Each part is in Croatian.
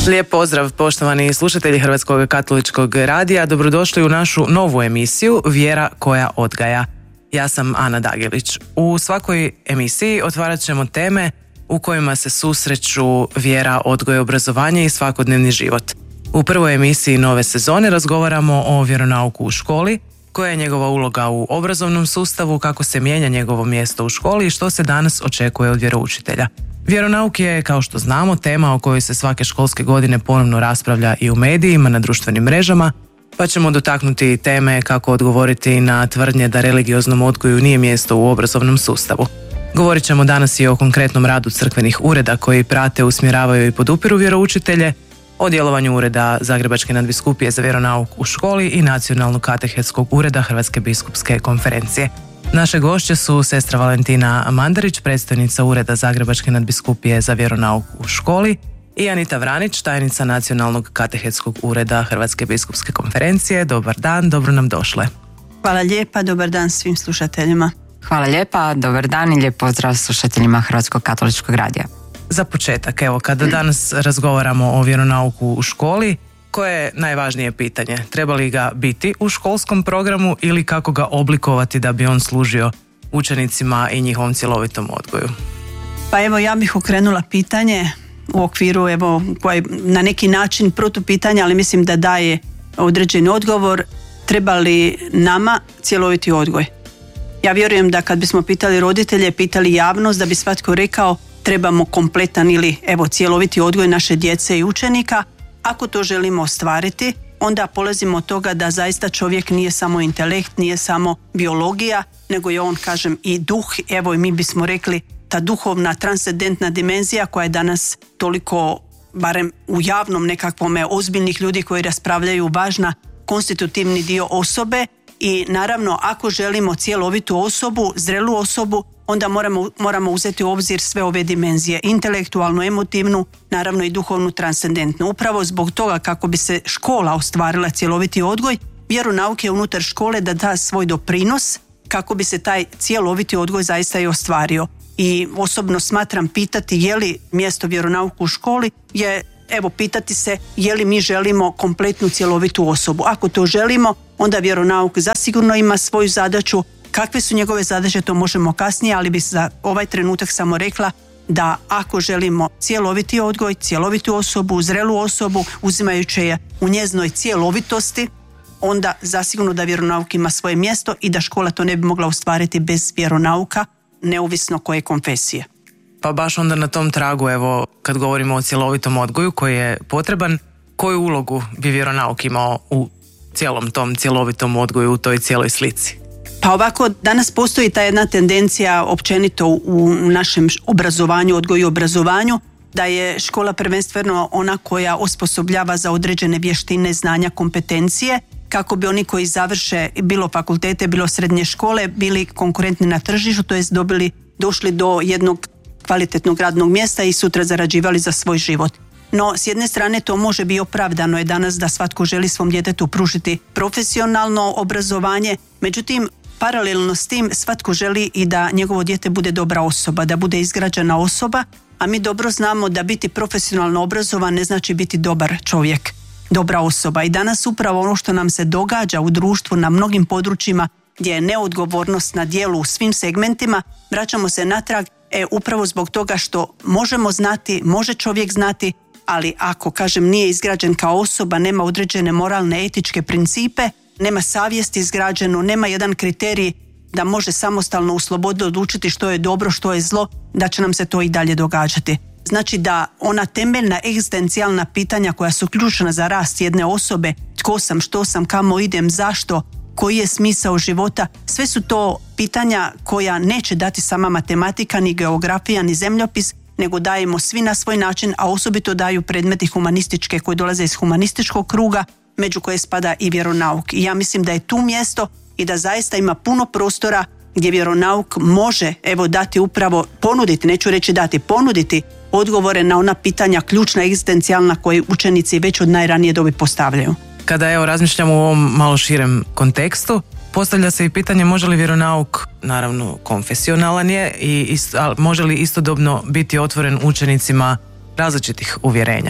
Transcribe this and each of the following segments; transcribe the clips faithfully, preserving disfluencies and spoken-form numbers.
Lijep pozdrav poštovani slušatelji Hrvatskog katoličkog radija, dobrodošli u našu novu emisiju Vjera koja odgaja. Ja sam Ana Dagilić. U svakoj emisiji otvarat ćemo teme u kojima se susreću vjera, odgoj, obrazovanje i svakodnevni život. U prvoj emisiji nove sezone razgovaramo o vjeronauku u školi, koja je njegova uloga u obrazovnom sustavu, kako se mijenja njegovo mjesto u školi i što se danas očekuje od vjeroučitelja. Vjeronauk je, kao što znamo, tema o kojoj se svake školske godine ponovno raspravlja i u medijima, na društvenim mrežama, pa ćemo dotaknuti teme kako odgovoriti na tvrdnje da religioznom odgoju nije mjesto u obrazovnom sustavu. Govorit ćemo danas i o konkretnom radu crkvenih ureda koji prate, usmjeravaju i podupiru vjeroučitelje, o djelovanju ureda Zagrebačke nadbiskupije za vjeronauk u školi i Nacionalnog katehetskog ureda Hrvatske biskupske konferencije. Naše gošće su sestra Valentina Mandarić, predstojnica ureda Zagrebačke nadbiskupije za vjeronauk u školi, i Anita Vranić, tajnica Nacionalnog katehetskog ureda Hrvatske biskupske konferencije. Dobar dan, dobro nam došle. Hvala lijepa, dobar dan svim slušateljima. Hvala lijepa, dobar dan i lijep pozdrav slušateljima Hrvatskog katoličkog radija. Za početak, evo, kada danas razgovaramo o vjeronauku u školi, koje je najvažnije pitanje? Treba li ga biti u školskom programu ili kako ga oblikovati da bi on služio učenicima i njihovom cjelovitom odgoju? Pa evo, ja bih okrenula pitanje u okviru, evo, koje na neki način protupitanje, ali mislim da daje određeni odgovor. Treba li nama cjeloviti odgoj? Ja vjerujem da kad bismo pitali roditelje, pitali javnost, da bi svatko rekao trebamo kompletan ili evo cjeloviti odgoj naše djece i učenika. Ako to želimo ostvariti, onda polazimo od toga da zaista čovjek nije samo intelekt, nije samo biologija, nego je on, kažem, i duh. Evo, i mi bismo rekli ta duhovna, transcendentna dimenzija koja je danas toliko, barem u javnom nekakvome, ozbiljnih ljudi koji raspravljaju, važna, konstitutivni dio osobe. I naravno, ako želimo cjelovitu osobu, zrelu osobu, onda moramo, moramo uzeti u obzir sve ove dimenzije, intelektualnu, emotivnu, naravno i duhovnu, transcendentnu. Upravo zbog toga, kako bi se škola ostvarila cjeloviti odgoj, vjeronauk je unutar škole da da svoj doprinos kako bi se taj cjeloviti odgoj zaista i ostvario. I osobno smatram pitati je li mjesto vjeronauku u školi je, evo, pitati se je li mi želimo kompletnu cjelovitu osobu. Ako to želimo, onda vjeronauk zasigurno ima svoju zadaću. Kakve su njegove zadaće, to možemo kasnije, ali bi za ovaj trenutak samo rekla da ako želimo cjeloviti odgoj, cjelovitu osobu, zrelu osobu, uzimajući je u njezinoj cjelovitosti, onda zasigurno da vjeronauk ima svoje mjesto i da škola to ne bi mogla ostvariti bez vjeronauka, neovisno koje konfesije. Pa baš onda na tom tragu, evo, kad govorimo o cjelovitom odgoju koji je potreban, koju ulogu bi vjeronauk imao u cijelom tom cjelovitom odgoju, u toj cijeloj slici? Pa ovako, danas postoji ta jedna tendencija općenito u našem obrazovanju, odgoju i obrazovanju, da je škola prvenstveno ona koja osposobljava za određene vještine, znanja, kompetencije, kako bi oni koji završe bilo fakultete, bilo srednje škole, bili konkurentni na tržištu, to jest dobili, došli do jednog kvalitetnog radnog mjesta i sutra zarađivali za svoj život. No, s jedne strane to može biti opravdano je danas da svatko želi svom djetetu pružiti profesionalno obrazovanje, međutim, paralelno s tim svatko želi i da njegovo dijete bude dobra osoba, da bude izgrađena osoba, a mi dobro znamo da biti profesionalno obrazovan ne znači biti dobar čovjek, dobra osoba. I danas upravo ono što nam se događa u društvu na mnogim područjima gdje je neodgovornost na djelu u svim segmentima, vraćamo se natrag e, upravo zbog toga što možemo znati, može čovjek znati, ali ako, kažem, nije izgrađen kao osoba, nema određene moralne, etičke principe, nema savjest izgrađenu, nema jedan kriterij da može samostalno u slobodi odlučiti što je dobro, što je zlo, da će nam se to i dalje događati. Znači da ona temeljna egzistencijalna pitanja koja su ključna za rast jedne osobe, tko sam, što sam, kamo idem, zašto, koji je smisao života, sve su to pitanja koja neće dati sama matematika, ni geografija, ni zemljopis, nego dajemo svi na svoj način, a osobito daju predmeti humanističke koji dolaze iz humanističkog kruga, među koje spada i vjeronauk. I ja mislim da je tu mjesto i da zaista ima puno prostora gdje vjeronauk može, evo, dati upravo, ponuditi, neću reći dati, ponuditi odgovore na ona pitanja ključna, egzistencijalna koje učenici već od najranije dobi postavljaju. Kada evo razmišljamo u ovom malo širem kontekstu, postavlja se i pitanje može li vjeronauk, naravno konfesionalan je, i ist, može li istodobno biti otvoren učenicima različitih uvjerenja?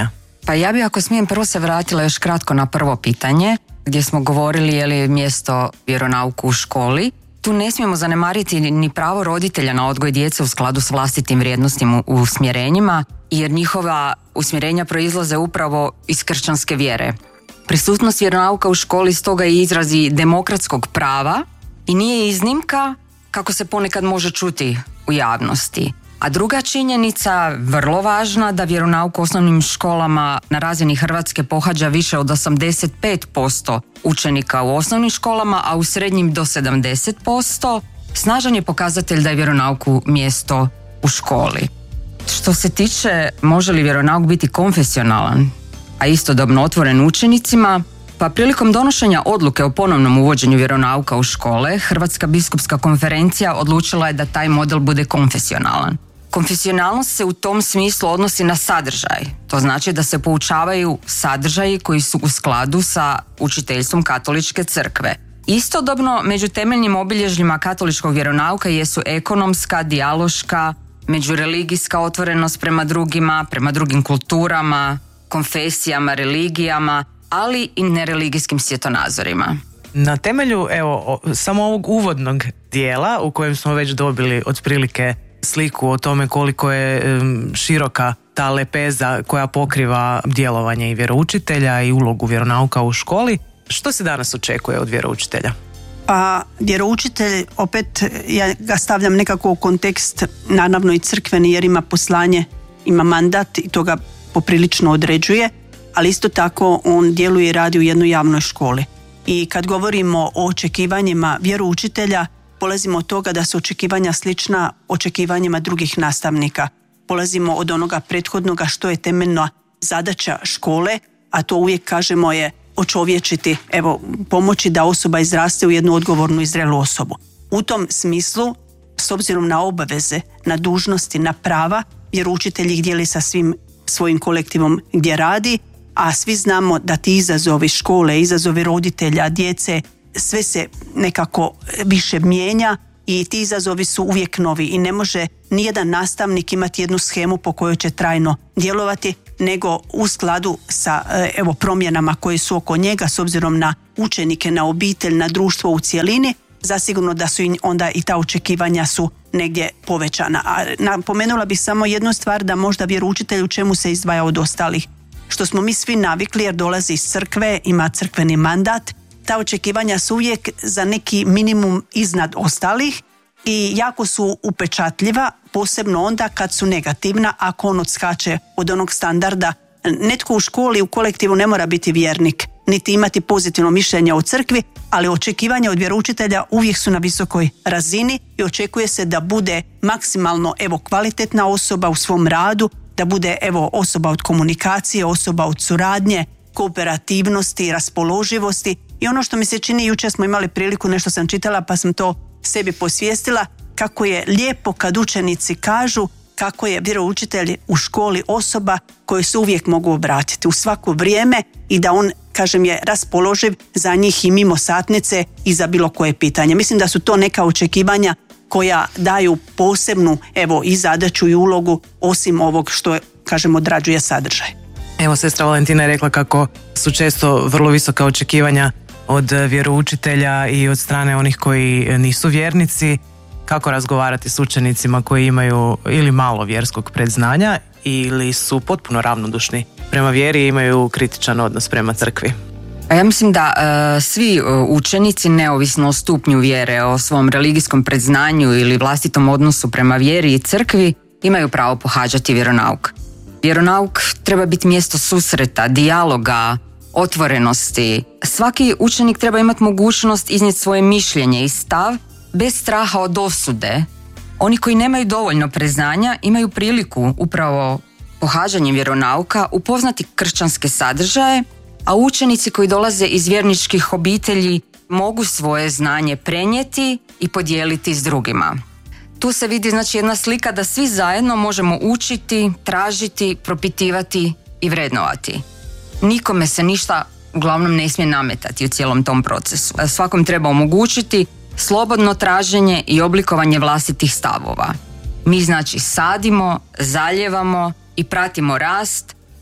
Pa ja bi, ako smijem, prvo se vratila još kratko na prvo pitanje, gdje smo govorili je li mjesto vjeronauku u školi. Tu ne smijemo zanemariti ni pravo roditelja na odgoj djece u skladu s vlastitim vrijednostima u usmjerenjima, jer njihova usmjerenja proizlaze upravo iz kršćanske vjere. Prisutnost vjeronauka u školi stoga je izrazi demokratskog prava i nije iznimka kako se ponekad može čuti u javnosti. A druga činjenica, vrlo važna, da vjeronauk u osnovnim školama na razini Hrvatske pohađa više od osamdeset pet posto učenika u osnovnim školama, a u srednjim do sedamdeset posto. Snažan je pokazatelj da je vjeronauku mjesto u školi. Što se tiče može li vjeronauk biti konfesionalan, a istodobno otvoren učenicima, pa prilikom donošenja odluke o ponovnom uvođenju vjeronauka u škole, Hrvatska biskupska konferencija odlučila je da taj model bude konfesionalan. Konfesionalnost se u tom smislu odnosi na sadržaj. To znači da se poučavaju sadržaji koji su u skladu sa učiteljstvom katoličke crkve. Istodobno, među temeljnim obilježjima katoličkog vjeronauka jesu ekonomska, dijaloška, međureligijska otvorenost prema drugima, prema drugim kulturama, konfesijama, religijama, ali i nereligijskim svjetonazorima. Na temelju, evo, samo ovog uvodnog dijela u kojem smo već dobili otprilike sliku o tome koliko je um, široka ta lepeza koja pokriva djelovanje i vjeroučitelja i ulogu vjeronauka u školi, što se danas očekuje od vjeroučitelja? Pa vjeroučitelj, opet ja ga stavljam nekako u kontekst, naravno i crkveni, jer ima poslanje, ima mandat i to ga poprilično određuje, ali isto tako on djeluje i radi u jednoj javnoj školi. I kad govorimo o očekivanjima vjeroučitelja, polazimo od toga da su očekivanja slična očekivanjima drugih nastavnika. Polazimo od onoga prethodnoga što je temeljna zadaća škole, a to uvijek kažemo je očovječiti, evo, pomoći da osoba izraste u jednu odgovornu i zrelu osobu. U tom smislu, s obzirom na obaveze, na dužnosti, na prava, vjeroučitelj ih dijeli sa svim svojim kolektivom gdje radi, a svi znamo da ti izazovi škole, izazovi roditelja, djece, sve se nekako više mijenja i ti izazovi su uvijek novi i ne može nijedan nastavnik imati jednu shemu po kojoj će trajno djelovati, nego u skladu sa evo, promjenama koje su oko njega s obzirom na učenike, na obitelj, na društvo u cjelini, zasigurno da su onda i ta očekivanja su negdje povećana. A napomenula bih samo jednu stvar, da možda vjeroučitelj u čemu se izdvaja od ostalih. Što smo mi svi navikli jer dolazi iz crkve, ima crkveni mandat, ta očekivanja su uvijek za neki minimum iznad ostalih i jako su upečatljiva, posebno onda kad su negativna, ako on odskače od onog standarda. Netko u školi, u kolektivu ne mora biti vjernik, niti imati pozitivno mišljenje o crkvi, ali očekivanja od vjeroučitelja uvijek su na visokoj razini i očekuje se da bude maksimalno evo kvalitetna osoba u svom radu, da bude evo osoba od komunikacije, osoba od suradnje, kooperativnosti, raspoloživosti. I ono što mi se čini, jučer smo imali priliku, nešto sam čitala pa sam to sebi posvijestila, kako je lijepo kad učenici kažu kako je vjeroučitelj u školi osoba koju se uvijek mogu obratiti u svako vrijeme i da on, kažem, je raspoloživ za njih i mimo satnice i za bilo koje pitanje. Mislim da su to neka očekivanja koja daju posebnu evo i zadaću i ulogu osim ovog što, kažem, odrađuje sadržaj. Evo, sestra Valentina je rekla kako su često vrlo visoka očekivanja od vjeroučitelja i od strane onih koji nisu vjernici. Kako razgovarati s učenicima koji imaju ili malo vjerskog predznanja ili su potpuno ravnodušni prema vjeri i imaju kritičan odnos prema crkvi? Ja mislim da uh, svi učenici, neovisno o stupnju vjere, o svom religijskom predznanju ili vlastitom odnosu prema vjeri i crkvi, imaju pravo pohađati vjeronauk. Vjeronauk treba biti mjesto susreta, dijaloga, otvorenosti. Svaki učenik treba imati mogućnost iznijeti svoje mišljenje i stav bez straha od osude. Oni koji nemaju dovoljno predznanja imaju priliku upravo pohađanjem vjeronauka upoznati kršćanske sadržaje, a učenici koji dolaze iz vjerničkih obitelji mogu svoje znanje prenijeti i podijeliti s drugima. Tu se vidi znači jedna slika da svi zajedno možemo učiti, tražiti, propitivati i vrednovati. Nikome se ništa uglavnom ne smije nametati u cijelom tom procesu. Svakom treba omogućiti slobodno traženje i oblikovanje vlastitih stavova. Mi znači sadimo, zalijevamo i pratimo rast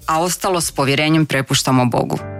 a ostalo s povjerenjem prepuštamo Bogu.